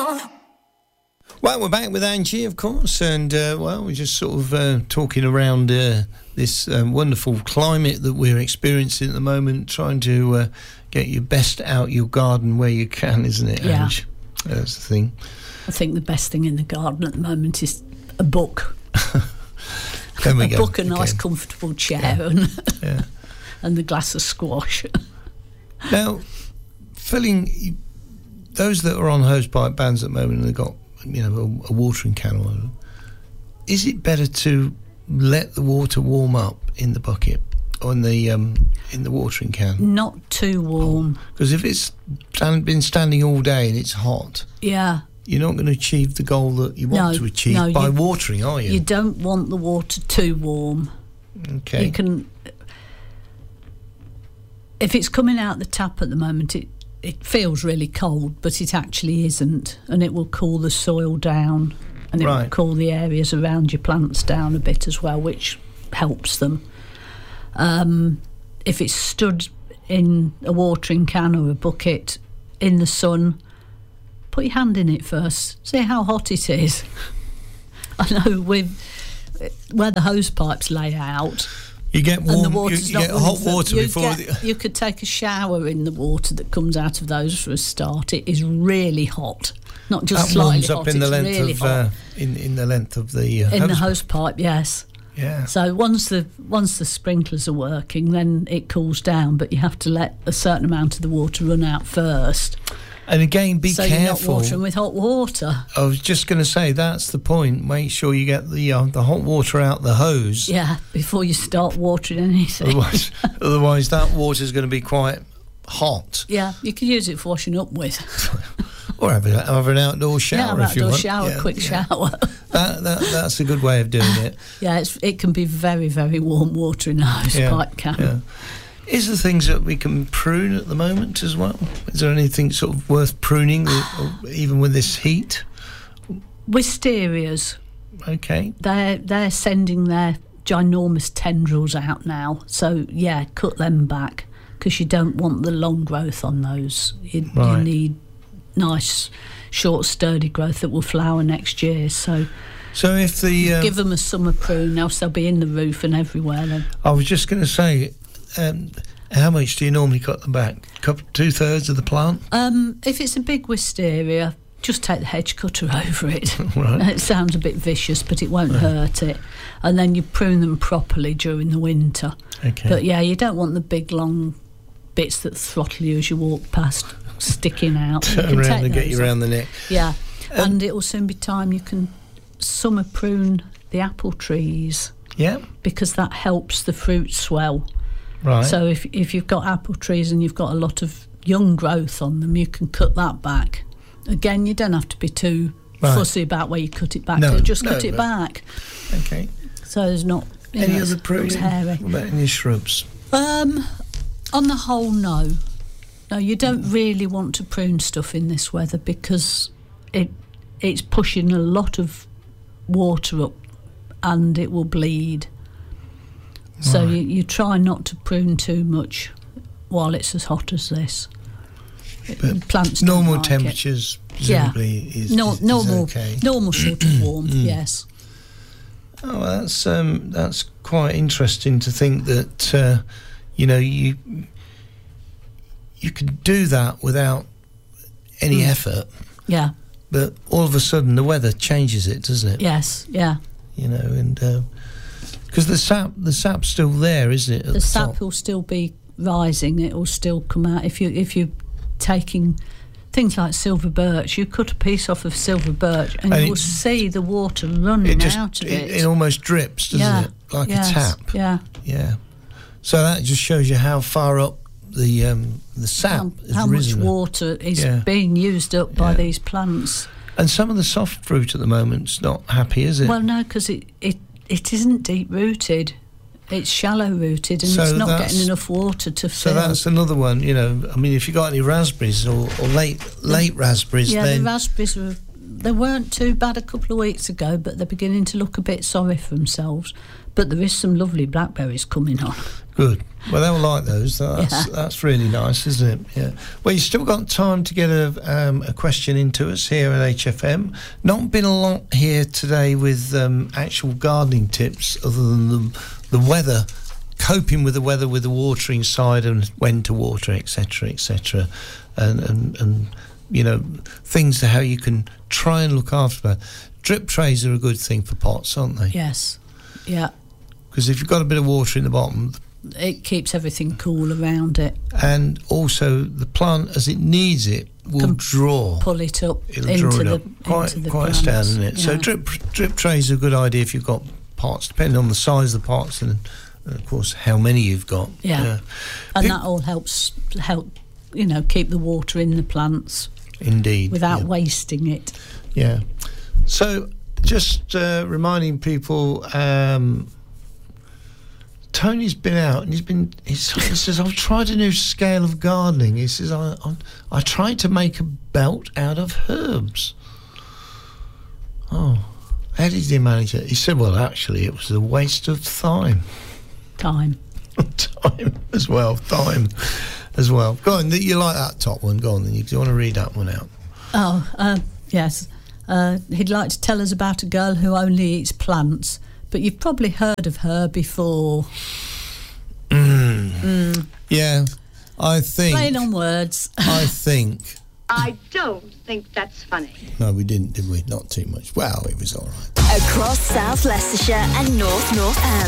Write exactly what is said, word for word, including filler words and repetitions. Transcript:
Well, we're back with Angie, of course, and, uh, well, we're just sort of uh, talking around uh, this um, wonderful climate that we're experiencing at the moment, trying to uh, get your best out your garden where you can, isn't it, yeah. Ange? That's the thing. I think the best thing in the garden at the moment is a book. There we a go. book, a nice, okay. comfortable chair, Yeah. and, yeah. and the glass of squash. Now, filling those that are on hosepipe bands at the moment, they've got, you know, a, a watering can or whatever, is it better to let the water warm up in the bucket or in the um, in the watering can? Not too warm. Because if it's stand, been standing all day and it's hot, Yeah. you're not going to achieve the goal that you want No, to achieve no, by you- watering, are you? You don't want the water too warm. Okay. You can... If it's coming out the tap at the moment, it, it feels really cold, but it actually isn't, and it will cool the soil down, and it Right. will cool the areas around your plants down a bit as well, which helps them. Um, if it's stood in a watering can or a bucket in the sun, put your hand in it first, see how hot it is. I know with where the hose pipes lay out, You get and the warm, you, water's you not get running hot for- water you before... get- the, you could take a shower in the water that comes out of those for a start. It is really hot, not just that slightly warms hot. up in the it's length really of hot. uh, in in the length of the uh, in the hose- hose pipe, yes. Yeah. So once the once the sprinklers are working, then it cools down. But you have to let a certain amount of the water run out first. And again, be so you're not careful. watering with hot water. I was just going to say that's the point. Make sure you get the uh, the hot water out the hose. Yeah, before you start watering anything. Otherwise, otherwise that water is going to be quite hot. Yeah, you can use it for washing up with. Or have, a, have an outdoor shower yeah, if you outdoor want. shower, Yeah, quick yeah. shower. That, that that's a good way of doing it. Yeah, it's, it can be very, very warm water in a hose Yeah, pipe can. yeah. Is there things that we can prune at the moment as well? Is there anything sort of worth pruning, or even with this heat? Wisterias, Okay. they're, they're sending their ginormous tendrils out now. So, yeah, cut them back because you don't want the long growth on those. You, Right. you need nice, short, sturdy growth that will flower next year. So So if the... Um, give them a summer prune, else they'll be in the roof and everywhere then. I was just going to say, um, how much do you normally cut them back? Couple, two-thirds of the plant? Um, if it's a big wisteria, just take the hedge cutter over it. Right. It sounds a bit vicious, but it won't hurt it. And then you prune them properly during the winter. Okay. But yeah, you don't want the big long bits that throttle you as you walk past sticking out. You Turn can around take and get those you off. around the neck. Yeah, Um, and it will soon be time you can summer prune the apple trees Yeah. because that helps the fruit swell. Right. So if if you've got apple trees and you've got a lot of young growth on them, you can cut that back. Again, you don't have to be too Right. fussy about where you cut it back No, to. Just no, cut it but- back. Okay. So there's not... you Any know, other it's- pruning? it's hairy. What about any shrubs? Um, on the whole, no. No, you don't really want to prune stuff in this weather because it it's pushing a lot of water up and it will bleed. So Right. you, you try not to prune too much while it's as hot as this. But Plants don't normal like it. temperatures presumably is, No, is, is normal, okay. normal sort of warm, yes. Oh, well, that's um, that's quite interesting to think that uh, you know you you could do that without any Mm. effort, Yeah, but all of a sudden the weather changes it, doesn't it? yes, yeah. You know, and because the sap the sap's still there, isn't it? at The sap top? will still be rising. It will still come out. If you if you're taking things like silver birch, you cut a piece off of silver birch, and, And you will it- see the water running It just out of it, it. it almost drips, doesn't yeah, it? Like yes, a tap. Yeah. Yeah. So that just shows you how far up the um, the sap How, has how much risen. water is Yeah. being used up by Yeah. these plants? And some of the soft fruit at the moment's not happy, is it? Well, no, because it, it it isn't deep rooted. It's shallow rooted, and So it's not that's- getting enough water to so fill. that's another one. You know, I mean, if you got any raspberries or, or late late raspberries, yeah, then the raspberries are they weren't too bad a couple of weeks ago, but they're beginning to look a bit sorry for themselves. But there is some lovely blackberries coming on. Good. Well, they'll like those. That's Yeah. that's really nice, isn't it? Yeah. Well, you've still got time to get a um, a question into us here at H F M. Not been a lot here today with um, actual gardening tips, other than the, the weather, coping with the weather, with the watering side, and when to water, et cetera, et cetera, and and and you know, things to how you can try and look after that. Drip trays are a good thing for pots, aren't they? Yes. Yeah. Because if you've got a bit of water in the bottom, It keeps everything cool around it. and also the plant, as it needs it, will Can draw. Pull it up It'll into draw it the up. Quite, into the quite plants. astounding, isn't it? So Yeah. drip drip trays are a good idea if you've got pots, depending on the size of the pots and, and of course how many you've got. Yeah. And Pip- that all helps help, you know, keep the water in the plants Indeed. without yeah. wasting it. Yeah. So just uh, reminding people, um, Tony's been out and he's been. He's, he says, "I've tried a new scale of gardening." He says, "I, I I tried to make a belt out of herbs." Oh, how did he manage it? He said, "Well, actually, it was a waste of time, Time. time as well, time as well." Go on, you like that top one? Go on, then. You, do you want to read that one out? Oh, uh, yes. Uh, he'd like to tell us about a girl who only eats plants, but you've probably heard of her before. Mm. Mm. Yeah, I think. Playing on words. I think. I don't think that's funny. No, we didn't, did we? Not too much. Well, it was all right. Across South Leicestershire and North North Am.